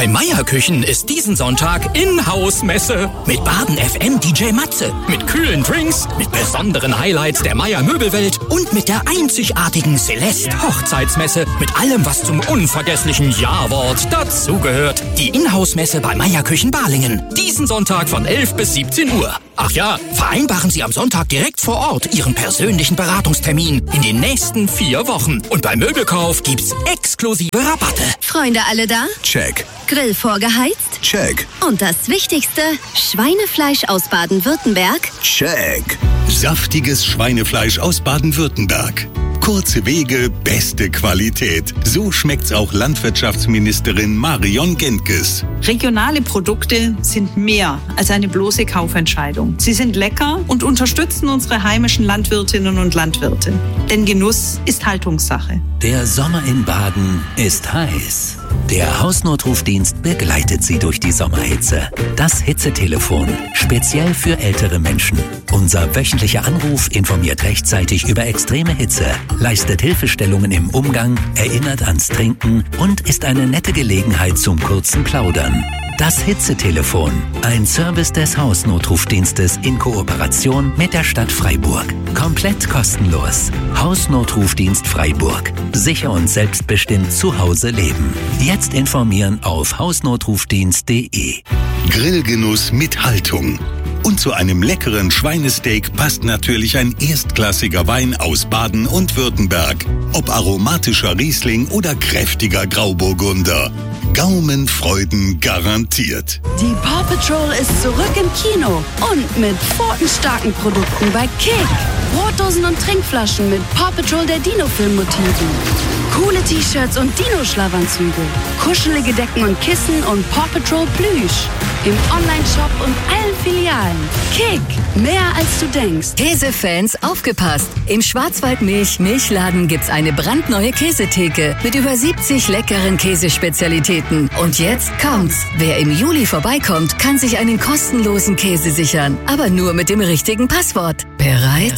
Bei Meier Küchen ist diesen Sonntag Inhouse-Messe. Mit Baden FM DJ Matze, mit kühlen Drinks, mit besonderen Highlights der Meier Möbelwelt und mit der einzigartigen Celeste Hochzeitsmesse. Mit allem, was zum unvergesslichen Ja-Wort dazugehört. Die Inhouse-Messe bei Meier Küchen Balingen. Diesen Sonntag von 11 bis 17 Uhr. Ach ja, vereinbaren Sie am Sonntag direkt vor Ort Ihren persönlichen Beratungstermin in den nächsten 4 Wochen. Und beim Möbelkauf gibt's exklusive Rabatte. Freunde alle da? Check. Grill vorgeheizt? Check. Und das Wichtigste, Schweinefleisch aus Baden-Württemberg? Check. Saftiges Schweinefleisch aus Baden-Württemberg. Kurze Wege, beste Qualität. So schmeckt's auch Landwirtschaftsministerin Marion Gentges. Regionale Produkte sind mehr als eine bloße Kaufentscheidung. Sie sind lecker und unterstützen unsere heimischen Landwirtinnen und Landwirte. Denn Genuss ist Haltungssache. Der Sommer in Baden ist heiß. Der Hausnotrufdienst begleitet Sie durch die Sommerhitze. Das Hitzetelefon, speziell für ältere Menschen. Unser wöchentlicher Anruf informiert rechtzeitig über extreme Hitze, leistet Hilfestellungen im Umgang, erinnert ans Trinken und ist eine nette Gelegenheit zum kurzen Plaudern. Das Hitzetelefon, ein Service des Hausnotrufdienstes in Kooperation mit der Stadt Freiburg. Komplett kostenlos. Hausnotrufdienst Freiburg. Sicher und selbstbestimmt zu Hause leben. Jetzt informieren auf hausnotrufdienst.de. Grillgenuss mit Haltung. Und zu einem leckeren Schweinesteak passt natürlich ein erstklassiger Wein aus Baden und Württemberg. Ob aromatischer Riesling oder kräftiger Grauburgunder. Gaumenfreuden garantiert. Die Paw Patrol ist zurück im Kino und mit pfotenstarken Produkten bei Kick. Brotdosen und Trinkflaschen mit Paw Patrol der Dino-Film-Motiven. Coole T-Shirts und Dino-Schlafanzüge. Kuschelige Decken und Kissen und Paw Patrol Plüsch. Im Online-Shop und allen Filialen. Kick, mehr als du denkst. Käsefans, aufgepasst! Im Schwarzwaldmilch-Milchladen gibt's eine brandneue Käsetheke mit über 70 leckeren Käsespezialitäten. Und jetzt kommt's! Wer im Juli vorbeikommt, kann sich einen kostenlosen Käse sichern. Aber nur mit dem richtigen Passwort. Bereit?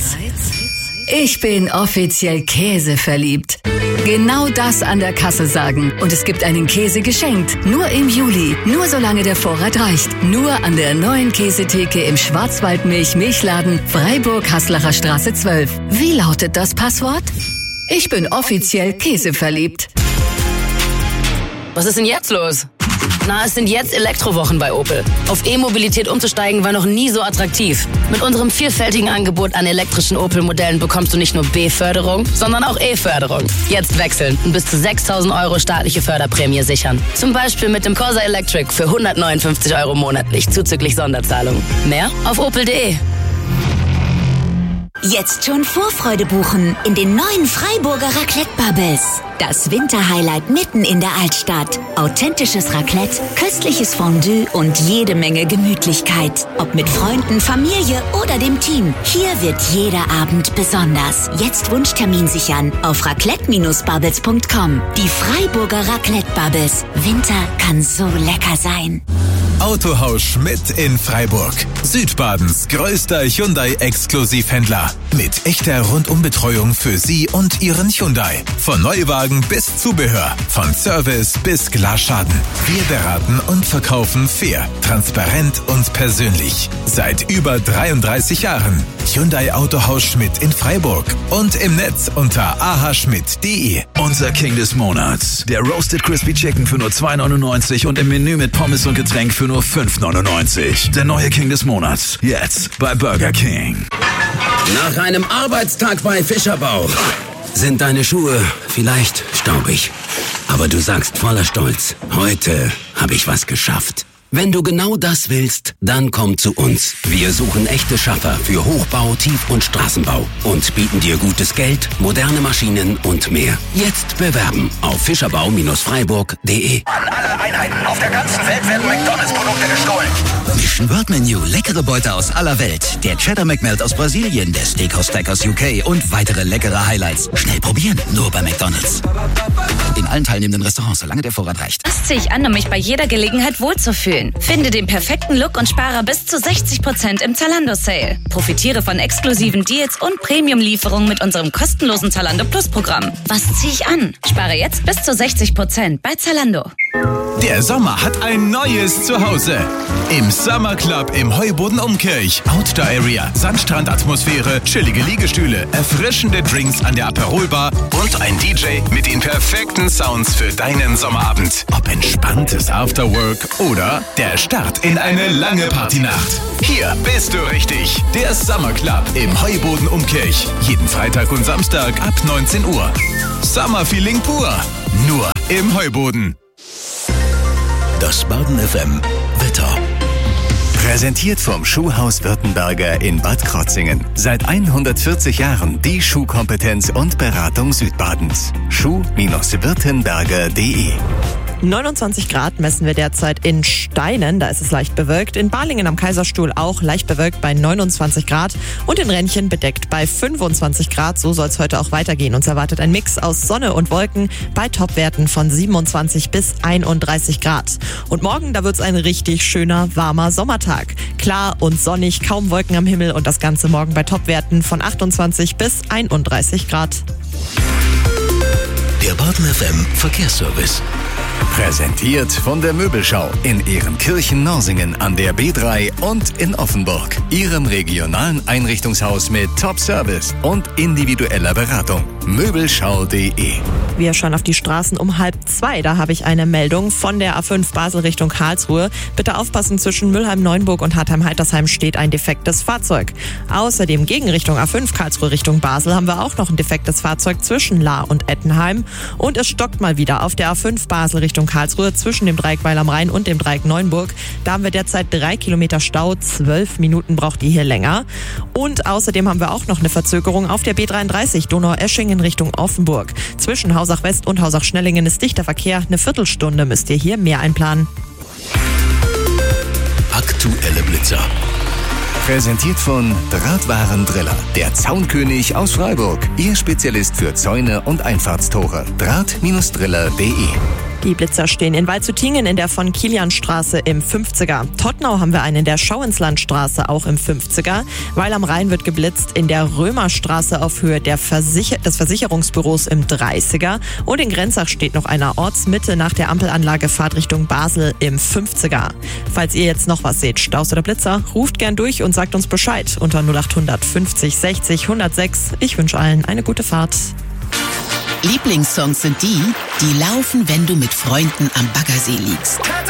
Ich bin offiziell käseverliebt. Genau das an der Kasse sagen. Und es gibt einen Käse geschenkt. Nur im Juli. Nur solange der Vorrat reicht. Nur an der neuen Käsetheke im Schwarzwaldmilch-Milchladen Freiburg-Haslacher Straße 12. Wie lautet das Passwort? Ich bin offiziell käseverliebt. Was ist denn jetzt los? Na, es sind jetzt Elektrowochen bei Opel. Auf E-Mobilität umzusteigen war noch nie so attraktiv. Mit unserem vielfältigen Angebot an elektrischen Opel-Modellen bekommst du nicht nur B-Förderung, sondern auch E-Förderung. Jetzt wechseln und bis zu 6.000 € staatliche Förderprämie sichern. Zum Beispiel mit dem Corsa Electric für 159 € monatlich, zuzüglich Sonderzahlung. Mehr auf opel.de. Jetzt schon Vorfreude buchen in den neuen Freiburger Raclette Bubbles. Das Winterhighlight mitten in der Altstadt. Authentisches Raclette, köstliches Fondue und jede Menge Gemütlichkeit. Ob mit Freunden, Familie oder dem Team. Hier wird jeder Abend besonders. Jetzt Wunschtermin sichern auf raclette-bubbles.com. Die Freiburger Raclette Bubbles. Winter kann so lecker sein. Autohaus Schmidt in Freiburg. Südbadens größter Hyundai-Exklusivhändler. Mit echter Rundumbetreuung für Sie und Ihren Hyundai. Von Neuwagen bis Zubehör. Von Service bis Glasschaden. Wir beraten und verkaufen fair, transparent und persönlich. Seit über 33 Jahren. Hyundai Autohaus Schmidt in Freiburg. Und im Netz unter ahschmidt.de. Unser King des Monats. Der Roasted Crispy Chicken für nur 2,99 und im Menü mit Pommes und Getränk für nur 5,99. Der neue King des Monats. Jetzt bei Burger King. Nach einem Arbeitstag bei Fischerbau sind deine Schuhe vielleicht staubig. Aber du sagst voller Stolz, heute habe ich was geschafft. Wenn du genau das willst, dann komm zu uns. Wir suchen echte Schaffer für Hochbau, Tief- und Straßenbau und bieten dir gutes Geld, moderne Maschinen und mehr. Jetzt bewerben auf fischerbau-freiburg.de. An alle Einheiten auf der ganzen Welt werden McDonalds-Produkte gestohlen. Mission World Menu, leckere Beute aus aller Welt. Der Cheddar McMelt aus Brasilien, der Steakhouse Stack aus UK und weitere leckere Highlights. Schnell probieren, nur bei McDonalds. In allen teilnehmenden Restaurants, solange der Vorrat reicht. Das ziehe ich an, um mich bei jeder Gelegenheit wohlzufühlen. Finde den perfekten Look und spare bis zu 60% im Zalando-Sale. Profitiere von exklusiven Deals und Premium-Lieferungen mit unserem kostenlosen Zalando Plus-Programm. Was ziehe ich an? Spare jetzt bis zu 60% bei Zalando. Der Sommer hat ein neues Zuhause. Im Summer Club im Heuboden Umkirch. Outdoor Area, Sandstrandatmosphäre, chillige Liegestühle, erfrischende Drinks an der Aperolbar und ein DJ mit den perfekten Sounds für deinen Sommerabend. Ob entspanntes Afterwork oder der Start in eine lange Partynacht. Hier bist du richtig. Der Summer Club im Heuboden Umkirch. Jeden Freitag und Samstag ab 19 Uhr. Summer Feeling pur. Nur im Heuboden. Das Baden FM Wetter. Präsentiert vom Schuhhaus Württemberger in Bad Krotzingen. Seit 140 Jahren die Schuhkompetenz und Beratung Südbadens. Schuh-württemberger.de 29 Grad messen wir derzeit in Steinen, da ist es leicht bewölkt. In Balingen am Kaiserstuhl auch leicht bewölkt bei 29 Grad und in Rennchen bedeckt bei 25 Grad. So soll es heute auch weitergehen. Uns erwartet ein Mix aus Sonne und Wolken bei Topwerten von 27 bis 31 Grad. Und morgen, da wird es ein richtig schöner, warmer Sommertag. Klar und sonnig, kaum Wolken am Himmel und das Ganze morgen bei Topwerten von 28 bis 31 Grad. Der Baden FM Verkehrsservice. Präsentiert von der Möbelschau in Ehrenkirchen-Norsingen an der B3 und in Offenburg. Ihrem regionalen Einrichtungshaus mit Top-Service und individueller Beratung. Möbelschau.de. Wir schauen auf die Straßen um 1:30. Da habe ich eine Meldung von der A5 Basel Richtung Karlsruhe. Bitte aufpassen, zwischen Mülheim-Neuenburg und Hartheim-Heitersheim steht ein defektes Fahrzeug. Außerdem gegen Richtung A5 Karlsruhe Richtung Basel haben wir auch noch ein defektes Fahrzeug zwischen Lahr und Ettenheim. Und es stockt mal wieder auf der A5 Basel Richtung Karlsruhe zwischen dem Dreieck Weil am Rhein und dem Dreieck Neuenburg. Da haben wir derzeit 3 Kilometer Stau, 12 Minuten braucht ihr hier länger. Und außerdem haben wir auch noch eine Verzögerung auf der B33 Donaueschingen Richtung Offenburg. Zwischen Hausach West und Hausach Schnellingen ist dichter Verkehr. Eine Viertelstunde müsst ihr hier mehr einplanen. Aktuelle Blitzer. Präsentiert von Drahtwarendriller, der Zaunkönig aus Freiburg. Ihr Spezialist für Zäune und Einfahrtstore. Draht-driller.de. Die Blitzer stehen in Waldshutingen in der von Kilianstraße im 50er. Tottenau haben wir einen in der Schauinslandstraße auch im 50er. Weil am Rhein wird geblitzt in der Römerstraße auf Höhe des Versicherungsbüros im 30er. Und in Grenzach steht noch einer Ortsmitte nach der Ampelanlage Fahrtrichtung Basel im 50er. Falls ihr jetzt noch was seht, Staus oder Blitzer, ruft gern durch und sagt uns Bescheid unter 0800 50 60 106. Ich wünsche allen eine gute Fahrt. Lieblingssongs sind die, die laufen, wenn du mit Freunden am Baggersee liegst.